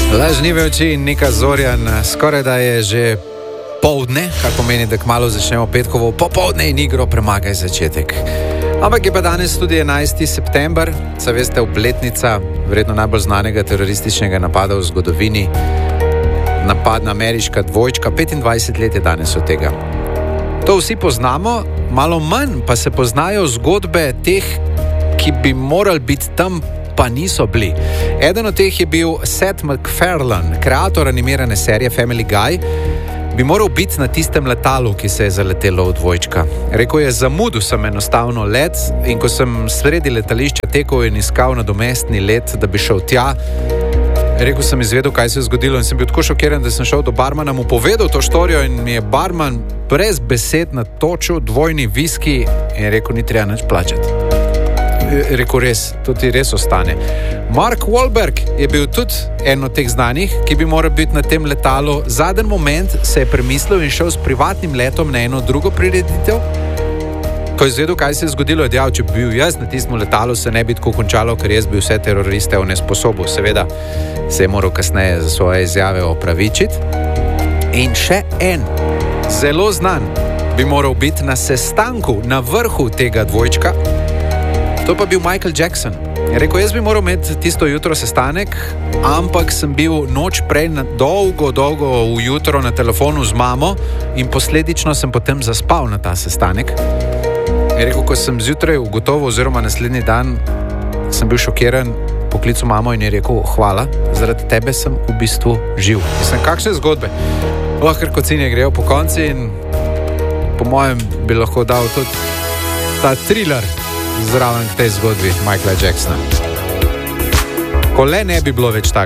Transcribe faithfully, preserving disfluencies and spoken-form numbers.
Lažnive oči in Nika Zorjan, skoraj da je že poldne, kar pomeni, da kmalu začnemo petkovo popoldne in igro Premagaj začetek. Ampak je pa danes tudi enajsti september, saj veste, obletnica verjetno najbolj znanega terorističnega napada v zgodovini. Napadna ameriška dvojčka, petindvajset let je danes od tega. To vsi poznamo, malo manj pa se poznajo zgodbe teh, ki bi morali biti tam, pa niso bili. Eden od teh je bil Seth MacFarlane, kreator animirane serije Family Guy, bi moral biti na tistem letalu, ki se je zaletelo v dvojčka. Rekel je, zamudil sem enostavno let in ko sem sredi letališča tekel in iskal nadomestni let, da bi šel tja, rekel sem izvedel, kaj se je zgodilo in sem bil tako šokiran, da sem šel do barmana, mu povedal to štorijo in mi je barman brez besed natočil dvojni viski in rekel, ni treba nič plačati. Rekel, res, to ti res ostane. Mark Wahlberg je bil tudi en od teh znanih, ki bi moral biti na tem letalu. Zadnji moment se je premislil in šel s privatnim letom na eno drugo prireditev. Ko je izvedel, kaj se je zgodilo, je dejal, če bi bil jaz na tistem letalu, se ne bi tako končalo, ker jaz bi vse teroriste onesposobil. Seveda se je moral kasneje za svoje izjave opravičiti. In še en, zelo znan, bi moral biti na sestanku, na vrhu tega dvojčka. To pa bil Michael Jackson. Je rekel, jaz bi moral imeti tisto jutro sestanek, ampak sem bil noč prej na dolgo, dolgo ujutro na telefonu z mamo in posledično sem potem zaspal na ta sestanek. Je rekel, ko sem zjutraj ugotovil, oziroma naslednji dan, sem bil šokiran, poklical mamo in je rekel, hvala, zaradi tebe sem v bistvu živ. Mislim, kakšne zgodbe? Lahko kocinje grejo po konci in po mojem bi lahko dal tudi ta thriller zraven k tej zgodbi Michaela Jacksona. Ko le ne bi bilo več tak.